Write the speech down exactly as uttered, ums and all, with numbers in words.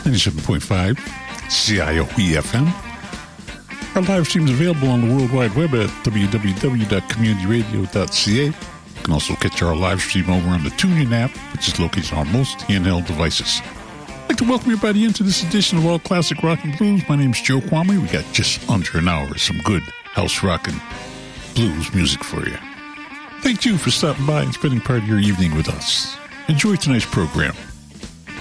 ninety-seven point five C I O E F M. Our live stream is available on the World Wide Web at w w w dot community radio dot c a. You can also catch our live stream over on the TuneIn app, which is located on most handheld devices. I'd like to welcome everybody into this edition of All Classic Rock and Blues. My name's Joe Kwame. We got just under an hour of some good house rock and blues music for you. Thank you for stopping by and spending part of your evening with us. Enjoy tonight's program.